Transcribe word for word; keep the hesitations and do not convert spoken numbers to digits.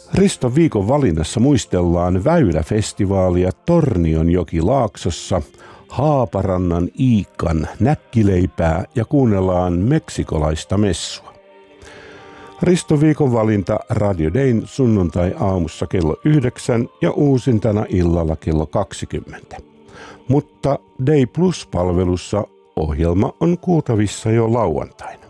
Riston viikon valinnassa muistellaan Väyläfestivaalia Tornionjokilaaksossa, Haaparannan Iikan näkkileipää ja kuunnellaan meksikolaista messua. Riston viikon valinta Radio Dayn sunnuntai-aamussa kello yhdeksän ja uusintana illalla kello kaksikymmentä. Mutta Day Plus-palvelussa ohjelma on kuultavissa jo lauantaina.